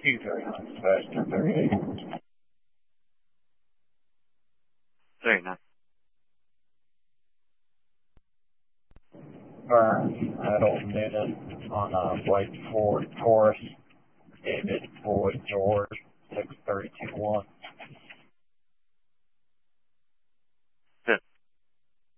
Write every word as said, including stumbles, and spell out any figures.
Two thirty-nine, Sebastian thirty-eight. thirty-nine. Burn, adult Newton on a white Ford Taurus, David Boyd George.